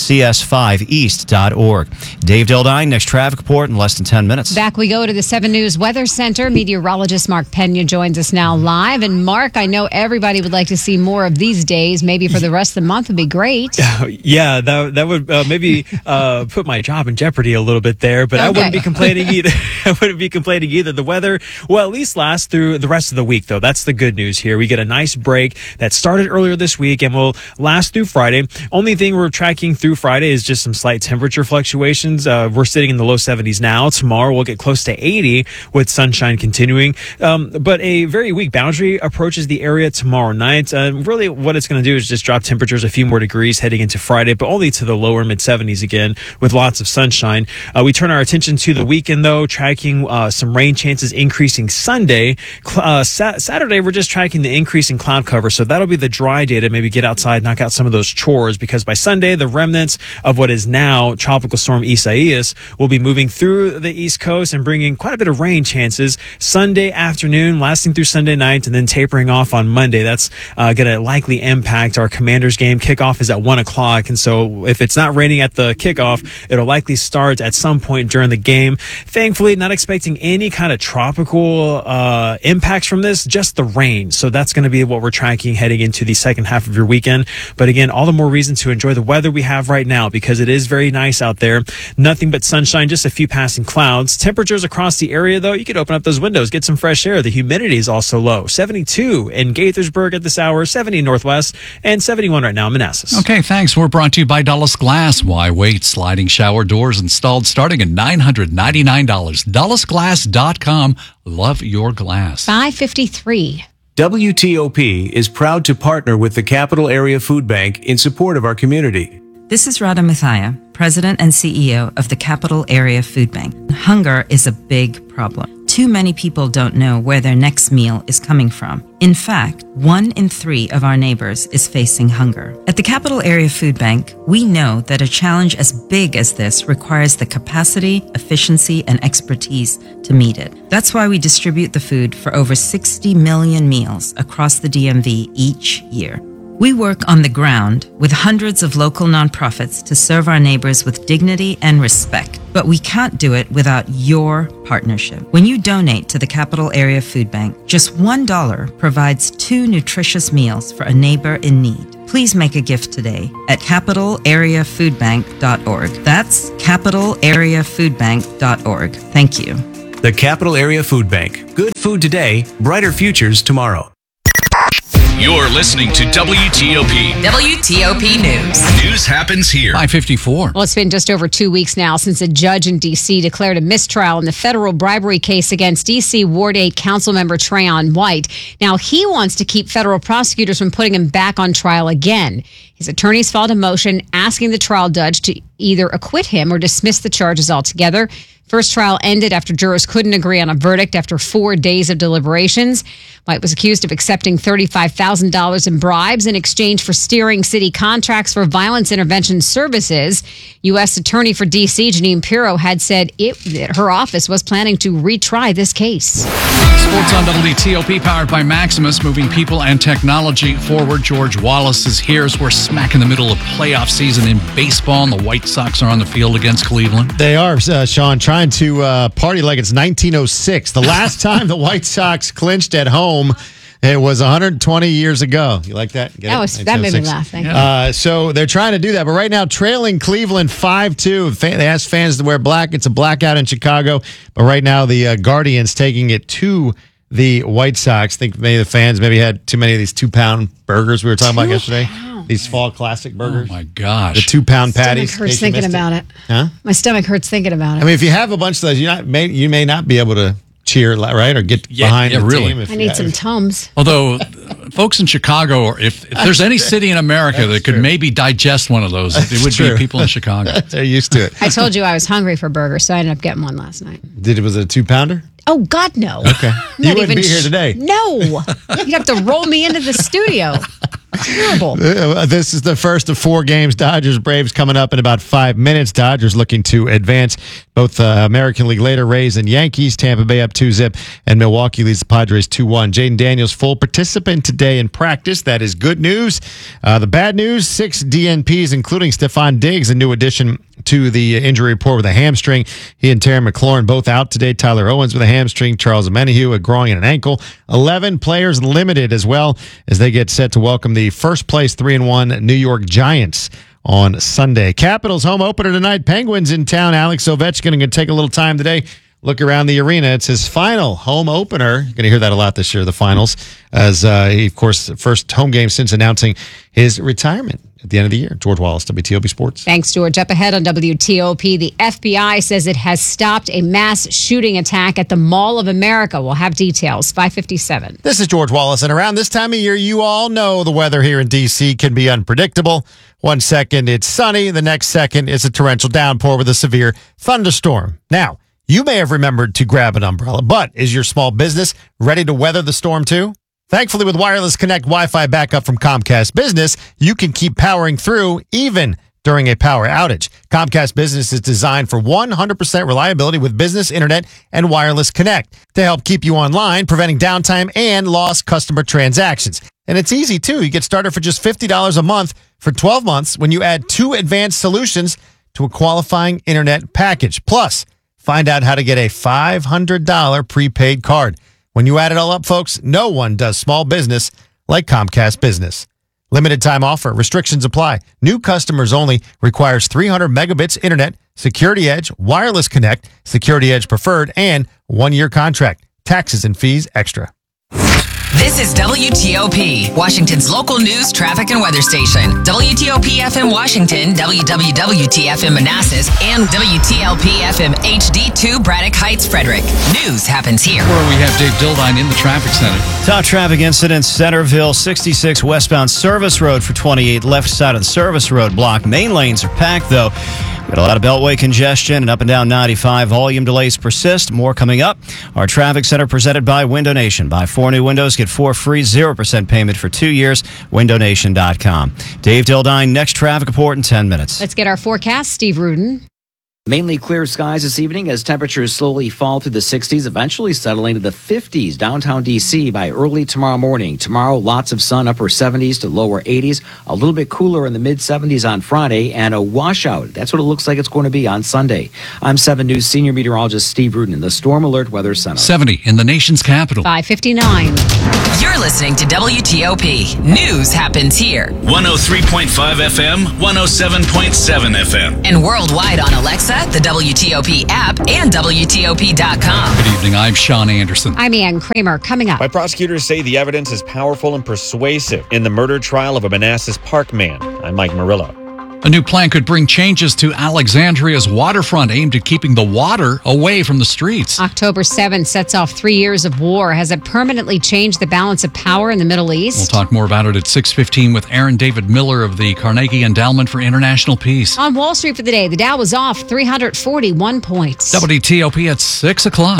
cs5east.org. Dave Dildine, next traffic report in less than 10 minutes. Back we go to the 7 News Weather Center. Meteorologist Mark Pena joins us now live. And Mark, I know everybody would like to see more of these days. Maybe for the rest of the month would be great. Yeah, that would maybe put my job in jeopardy a little bit there, but okay. I wouldn't be complaining either. The weather will at least last through the rest of the week, though. That's the good news here. We get a nice break that started earlier this week and will last through Friday. Only thing we're tracking through Friday is just some slight temperature fluctuations. We're sitting in the low 70s now. Tomorrow we'll get close to 80 with sunshine continuing. But a very weak boundary approaches the area tomorrow night. Really what it's going to do is just drop temperatures a few more degrees heading into Friday, but only to the lower mid 70s again with lots of sunshine. We turn our attention to the weekend, though, tracking some rain chances increasing Sunday. Saturday, we're just tracking the increase in cloud cover, so that'll be the dry day to maybe get outside, knock out some of those chores, because by Sunday, the remnants of what is now Tropical Storm Isaias will be moving through the East Coast and bringing quite a bit of rain chances Sunday afternoon, lasting through Sunday night, and then tapering off on Monday. That's going to likely impact our Commanders game. Kickoff is at 1 o'clock, and so if it's not raining at the kickoff, it'll likely start at some point during the game. Thankfully, not expecting any kind of tropical impacts from this, just the rain. So that's going to be what we're tracking heading into the second half of your weekend. But again, all the more reason to enjoy the weather we have right now, because it is very nice out there. Nothing but sunshine, just a few passing clouds. Temperatures across the area, though, you could open up those windows, get some fresh air. The humidity is also low. 72 in Gaithersburg at this hour, 70 in Northwest, and 71 right now in Manassas. Okay, thanks. We're brought to you by Dulles Glass. Why wait? Sliding shower doors installed starting at $999. DullesGlass.com. Love your glass. 553. WTOP is proud to partner with the Capital Area Food Bank in support of our community. This is Radha Mathia, President and CEO of the Capital Area Food Bank. Hunger is a big problem. too many people don't know where their next meal is coming from. In fact, 1 in 3 of our neighbors is facing hunger. At the Capital Area Food Bank, we know that a challenge as big as this requires the capacity, efficiency, and expertise to meet it. That's why we distribute the food for over 60 million meals across the DMV each year. We work on the ground with hundreds of local nonprofits to serve our neighbors with dignity and respect. But we can't do it without your partnership. When you donate to the Capital Area Food Bank, just $1 provides 2 nutritious meals for a neighbor in need. Please make a gift today at capitalareafoodbank.org. That's capitalareafoodbank.org. Thank you. The Capital Area Food Bank. Good food today, brighter futures tomorrow. You're listening to WTOP. WTOP News. News happens here. 5:54. Well, it's been just over 2 weeks now since a judge in D.C. declared a mistrial in the federal bribery case against D.C. Ward 8 Councilmember Trayon White. Now, he wants to keep federal prosecutors from putting him back on trial again. His attorneys filed a motion asking the trial judge to either acquit him or dismiss the charges altogether. First trial ended after jurors couldn't agree on a verdict after 4 days of deliberations. White was accused of accepting $35,000 in bribes in exchange for steering city contracts for violence intervention services. U.S. Attorney for D.C. Jeanine Pirro had said that her office was planning to retry this case. Sports on WTOP, powered by Maximus, moving people and technology forward. George Wallace is here as we're smack in the middle of playoff season in baseball, and the White Sox are on the field against Cleveland. They are, Sean, trying to party like it's 1906. The last time the White Sox clinched at home, it was 120 years ago. You like that? That made me laugh. Thank you. So they're trying to do that. But right now, trailing Cleveland 5-2. They asked fans to wear black. It's a blackout in Chicago. But right now, the Guardians taking it to the White Sox. I think maybe the fans had too many of these 2-pound burgers we were talking about yesterday. These fall classic burgers. Oh, my gosh. The 2-pound patties. My stomach hurts thinking about it. Huh? My stomach hurts thinking about it. I mean, if you have a bunch of those, you may not be able to cheer, right? Or get behind the team. I need some Tums. Although, folks in Chicago, or if there's any city in America that could maybe digest one of those, it would be people in Chicago. They're used to it. I told you I was hungry for burgers, so I ended up getting one last night. Was it a 2-pounder? Oh, God, no. Okay. You wouldn't be here today. No. You'd have to roll me into the studio. Terrible. This is the first of 4 games. Dodgers Braves coming up in about 5 minutes. Dodgers looking to advance. Both American League later Rays and Yankees. Tampa Bay up 2-0, and Milwaukee leads the Padres 2-1. Jaden Daniels full participant today in practice. That is good news. The bad news: 6 DNPs, including Stephon Diggs, a new addition to the injury report with a hamstring. He and Terry McLaurin both out today. Tyler Owens with a hamstring. Charles Omenihu a groin and an ankle. 11 players limited as well as they get set to welcome the first place 3-1 New York Giants on Sunday. Capitals home opener tonight. Penguins in town. Alex Ovechkin going to take a little time today. Look around the arena. It's his final home opener. You're going to hear that a lot this year, the finals, as he, of course, first home game since announcing his retirement at the end of the year. George Wallace, WTOP Sports. Thanks, George. Up ahead on WTOP, the FBI says it has stopped a mass shooting attack at the Mall of America. We'll have details. 5:57. This is George Wallace, and around this time of year, you all know the weather here in D.C. can be unpredictable. 1 second it's sunny, the next second it's a torrential downpour with a severe thunderstorm. Now, you may have remembered to grab an umbrella, but is your small business ready to weather the storm too? Thankfully, with Wireless Connect Wi-Fi backup from Comcast Business, you can keep powering through even during a power outage. Comcast Business is designed for 100% reliability with business internet and Wireless Connect to help keep you online, preventing downtime and lost customer transactions. And it's easy, too. You get started for just $50 a month for 12 months when you add 2 advanced solutions to a qualifying internet package. Plus, find out how to get a $500 prepaid card. When you add it all up, folks, no one does small business like Comcast Business. Limited time offer. Restrictions apply. New customers only. Requires 300 megabits internet, Security Edge, Wireless Connect, Security Edge Preferred, and 1-year contract. Taxes and fees extra. This is WTOP, Washington's local news, traffic, and weather station. WTOP FM Washington, WWWT-FM Manassas, and WTLP-FM HD2 Braddock Heights, Frederick. News happens here. Where we have Dave Dildine in the traffic center. Top traffic incident, Centerville, 66 westbound Service Road for 28, left side of the Service Road block. Main lanes are packed, though. Got a lot of Beltway congestion and up and down 95. Volume delays persist. More coming up. Our traffic center presented by Window Nation. Buy 4 new windows, get 4 free, 0% payment for 2 years. WindowNation.com. Dave Dildine, next traffic report in 10 minutes. Let's get our forecast. Steve Rudin. Mainly clear skies this evening as temperatures slowly fall through the 60s, eventually settling to the 50s downtown D.C. by early tomorrow morning. Tomorrow, lots of sun, upper 70s to lower 80s, a little bit cooler in the mid-70s on Friday, and a washout. That's what it looks like it's going to be on Sunday. I'm 7 News senior meteorologist Steve Rudin in the Storm Alert Weather Center. 70 in the nation's capital. 5:59. You're listening to WTOP. News happens here. 103.5 FM, 107.7 FM. And worldwide on Alexa, the WTOP app, and WTOP.com. Good evening. I'm Sean Anderson. I'm Ann Kramer. Coming up. My prosecutors say the evidence is powerful and persuasive in the murder trial of a Manassas Park man. I'm Mike Murillo. A new plan could bring changes to Alexandria's waterfront aimed at keeping the water away from the streets. October 7th sets off 3 years of war. Has it permanently changed the balance of power in the Middle East? We'll talk more about it at 6:15 with Aaron David Miller of the Carnegie Endowment for International Peace. On Wall Street for the day, the Dow was off 341 points. WTOP at 6 o'clock.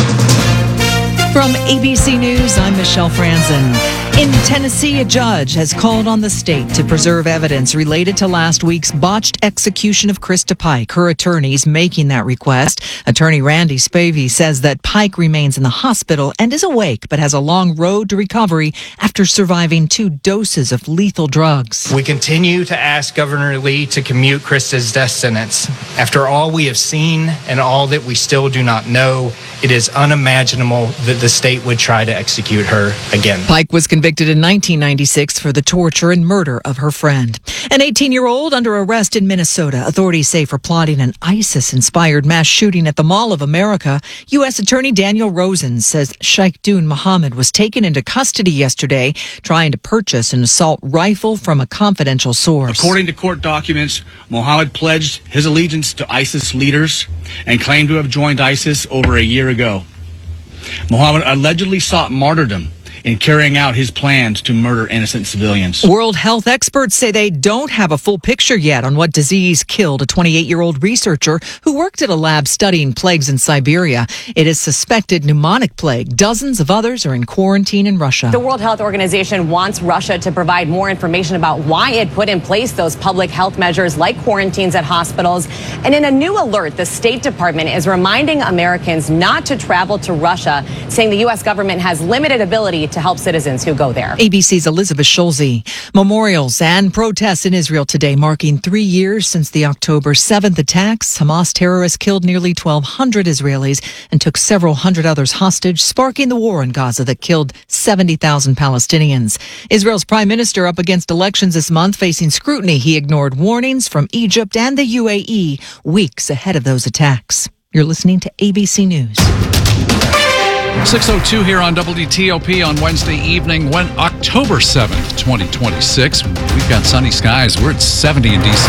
From ABC News, I'm Michelle Franzen. In Tennessee, a judge has called on the state to preserve evidence related to last week's botched execution of Krista Pike. Her attorneys making that request. Attorney Randy Spavey says that Pike remains in the hospital and is awake, but has a long road to recovery after surviving 2 doses of lethal drugs. We continue to ask Governor Lee to commute Krista's death sentence. After all we have seen and all that we still do not know, it is unimaginable that the state would try to execute her again. Pike was convicted in 1996 for the torture and murder of her friend. An 18-year-old under arrest in Minnesota. Authorities say for plotting an ISIS-inspired mass shooting at the Mall of America. U.S. Attorney Daniel Rosen says Sheikh Dun Mohammed was taken into custody yesterday, trying to purchase an assault rifle from a confidential source. According to court documents, Mohammed pledged his allegiance to ISIS leaders and claimed to have joined ISIS over a year ago. Mohammed allegedly sought martyrdom in carrying out his plans to murder innocent civilians. World health experts say they don't have a full picture yet on what disease killed a 28-year-old researcher who worked at a lab studying plagues in Siberia. It is suspected pneumonic plague. Dozens of others are in quarantine in Russia. The World Health Organization wants Russia to provide more information about why it put in place those public health measures like quarantines at hospitals. And in a new alert, the State Department is reminding Americans not to travel to Russia, saying the U.S. government has limited ability to help citizens who go there. ABC's Elizabeth Schulze. Memorials and protests in Israel today, marking 3 years since the October 7th attacks. Hamas terrorists killed nearly 1,200 Israelis and took several hundred others hostage, sparking the war in Gaza that killed 70,000 Palestinians. Israel's prime minister up against elections this month, facing scrutiny. He ignored warnings from Egypt and the UAE weeks ahead of those attacks. You're listening to ABC News. 6:02 here on WTOP on Wednesday evening, October 7th, 2026. We've got sunny skies. We're at 70 in D.C.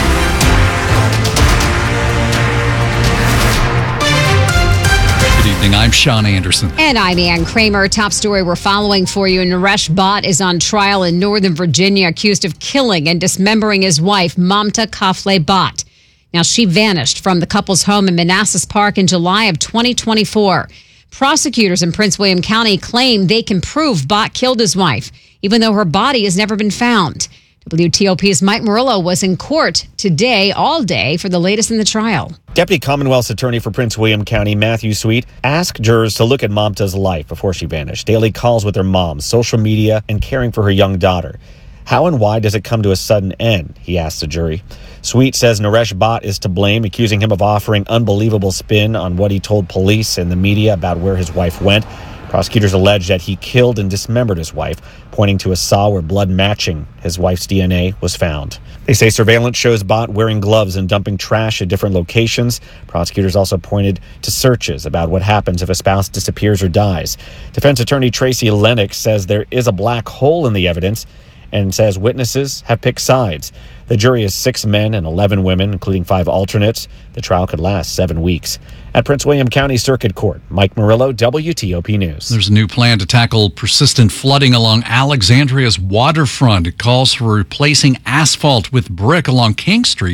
Good evening. I'm Sean Anderson. And I'm Ann Kramer. Top story we're following for you. Naresh Bhatt is on trial in Northern Virginia, accused of killing and dismembering his wife, Mamta Kafle Bhatt. Now, she vanished from the couple's home in Manassas Park in July of 2024. Prosecutors in Prince William County claim they can prove Bhatt killed his wife, even though her body has never been found. WTOP's Mike Murillo was in court today, all day, for the latest in the trial. Deputy Commonwealth's Attorney for Prince William County, Matthew Sweet, asked jurors to look at Mamta's life before she vanished. Daily calls with her mom, social media, and caring for her young daughter. How and why does it come to a sudden end? He asked the jury. Sweet says Naresh Bhatt is to blame, accusing him of offering unbelievable spin on what he told police and the media about where his wife went. Prosecutors allege that he killed and dismembered his wife, pointing to a saw where blood matching his wife's DNA was found. They say surveillance shows Bhatt wearing gloves and dumping trash at different locations. Prosecutors also pointed to searches about what happens if a spouse disappears or dies. Defense attorney Tracy Lennox says there is a black hole in the evidence and says witnesses have picked sides. The jury is 6 men and 11 women, including 5 alternates. The trial could last 7 weeks. At Prince William County Circuit Court, Mike Murillo, WTOP News. There's a new plan to tackle persistent flooding along Alexandria's waterfront. It calls for replacing asphalt with brick along King Street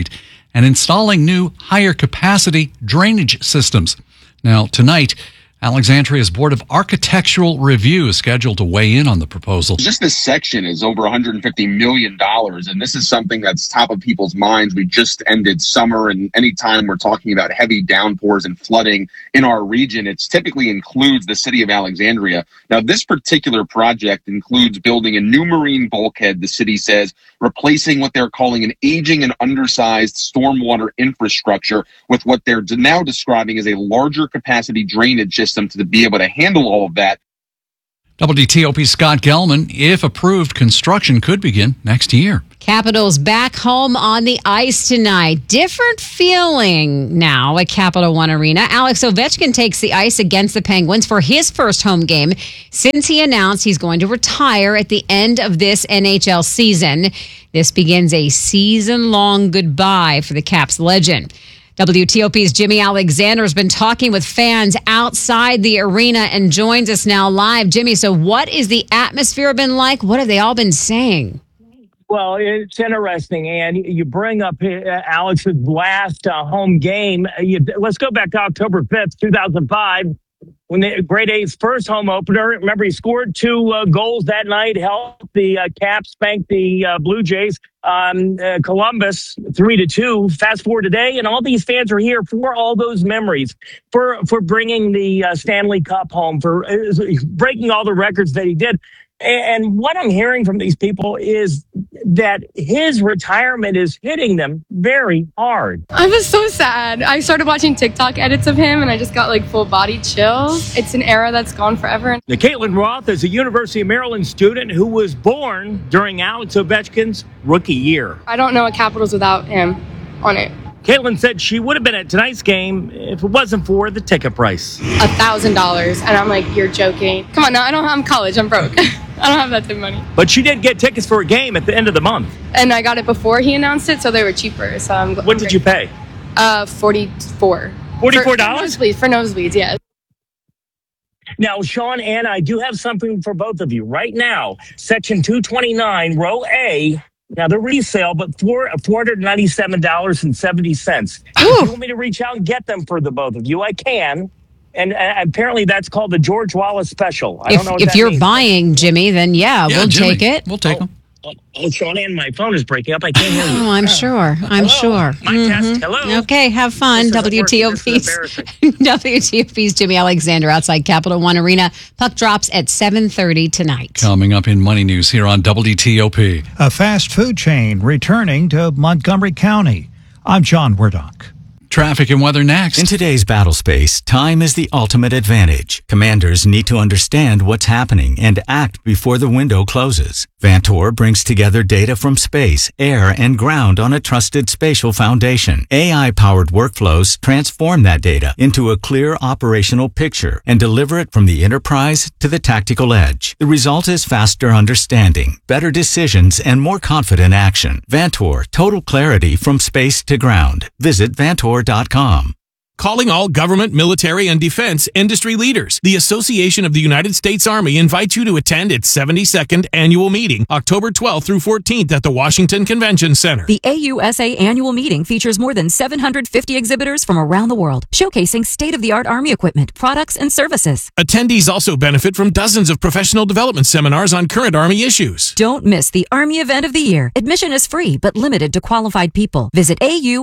and installing new higher capacity drainage systems. Now, tonight, Alexandria's Board of Architectural Review is scheduled to weigh in on the proposal. Just this section is over $150 million, and this is something that's top of people's minds. We just ended summer, and anytime we're talking about heavy downpours and flooding in our region, it typically includes the city of Alexandria. Now, this particular project includes building a new marine bulkhead, the city says, replacing what they're calling an aging and undersized stormwater infrastructure with what they're now describing as a larger capacity drainage system to be able to handle all of that. WTOP's Scott Gelman, if approved, construction could begin next year. Capitals back home on the ice tonight. Different feeling now at Capital One Arena. Alex Ovechkin takes the ice against the Penguins for his first home game since he announced he's going to retire at the end of this NHL season. This begins a season-long goodbye for the Caps legend. WTOP's Jimmy Alexander has been talking with fans outside the arena and joins us now live. Jimmy, so what is the atmosphere been like? What have they all been saying? Well, it's interesting, and you bring up Alex's last home game. Let's go back to October 5th, 2005, when the Grade A's first home opener. Remember, he scored 2 goals that night, helped the Caps spank the Blue Jays. Columbus 3-2. Fast forward today, and all these fans are here for all those memories, for bringing the Stanley Cup home, for breaking all the records that he did. And what I'm hearing from these people is that his retirement is hitting them very hard. I was so sad. I started watching TikTok edits of him, and I just got like full body chills. It's an era that's gone forever. Now, Caitlin Roth is a University of Maryland student who was born during Alex Ovechkin's rookie year. I don't know a Capitals without him on it. Caitlin said she would have been at tonight's game if it wasn't for the ticket price. $1,000. And I'm like, you're joking. Come on, now I'm college. I'm broke. I don't have that type of money. But she did get tickets for a game at the end of the month. And I got it before he announced it, so they were cheaper. So what did you pay? $44. $44? For nosebleeds, yeah. Now, Sean and I do have something for both of you right now. Section 229, row A. Now, the resale, but for $497.70. If you want me to reach out and get them for the both of you, I can. And apparently that's called the George Wallace special. I don't know what if you're buying, Jimmy, then we'll Jimmy, take it. We'll take them. Sean, and my phone is breaking up. I can't hear you. Oh, I'm sure. I'm sure. My test. Hello. Okay, have fun. WTOP's Jimmy Alexander outside Capital One Arena. Puck drops at 7:30 tonight. Coming up in Money News here on WTOP. A fast food chain returning to Montgomery County. I'm John Werdock. Traffic and weather next. In today's battle space, time is the ultimate advantage. Commanders need to understand what's happening and act before the window closes. Vantor brings together data from space, air, and ground on a trusted spatial foundation. AI-powered workflows transform that data into a clear operational picture and deliver it from the enterprise to the tactical edge. The result is faster understanding, better decisions, and more confident action. Vantor, total clarity from space to ground. Visit Vantor.com. Calling all government, military, and defense industry leaders. The Association of the United States Army invites you to attend its 72nd annual meeting, October 12th through 14th at the Washington Convention Center. The AUSA annual meeting features more than 750 exhibitors from around the world, showcasing state-of-the-art Army equipment, products, and services. Attendees also benefit from dozens of professional development seminars on current Army issues. Don't miss the Army event of the year. Admission is free, but limited to qualified people. Visit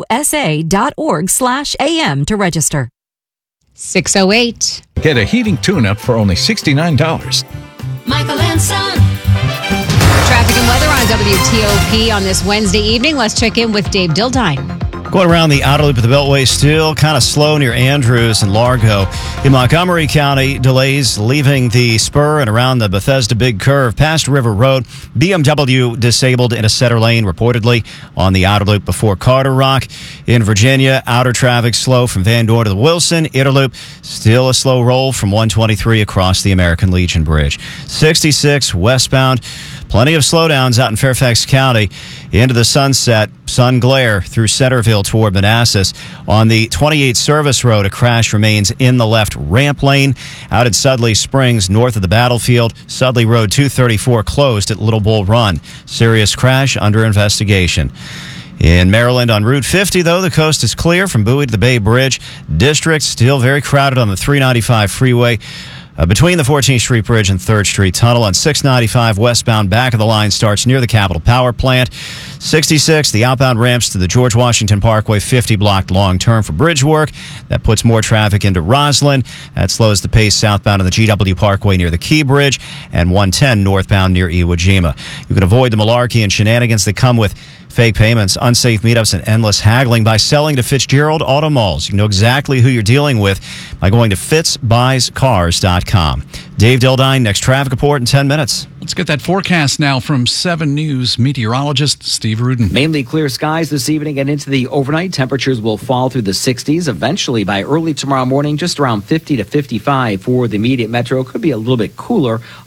ausa.org/am to register. 6:08. Get a heating tune-up for only $69. Michael and Son. Traffic and weather on WTOP on this Wednesday evening. Let's check in with Dave Dildine. Going around the outer loop of the Beltway, still kind of slow near Andrews and Largo. In Montgomery County, delays leaving the spur and around the Bethesda Big Curve past River Road. BMW disabled in a center lane, reportedly on the outer loop before Carter Rock. In Virginia, outer traffic slow from Van Dorn to the Wilson. Inner loop, still a slow roll from 123 across the American Legion Bridge. 66 westbound. Plenty of slowdowns out in Fairfax County into the Sunset, sun glare through Centerville toward Manassas. On the 28 Service Road, a crash remains in the left ramp lane. Out at Sudley Springs, north of the battlefield, Sudley Road 234 closed at Little Bull Run. Serious crash under investigation. In Maryland on Route 50, though, the coast is clear from Bowie to the Bay Bridge. District still very crowded on the 395 freeway. Between the 14th Street Bridge and 3rd Street Tunnel. On 695 westbound, back of the line starts near the Capitol Power Plant. 66, the outbound ramps to the George Washington Parkway, 50 blocked long-term for bridge work. That puts more traffic into Roslyn. That slows the pace southbound on the GW Parkway near the Key Bridge, and 110 northbound near Iwo Jima. You can avoid the malarkey and shenanigans that come with fake payments, unsafe meetups, and endless haggling by selling to Fitzgerald Auto Malls. You know exactly who you're dealing with by going to fitzbuyscars.com. Dave Dildine, next traffic report in 10 minutes. Let's get that forecast now from 7 News meteorologist Steve Rudin. Mainly clear skies this evening and into the overnight. Temperatures will fall through the 60s. Eventually, by early tomorrow morning, just around 50 to 55 for the immediate metro. Could be a little bit cooler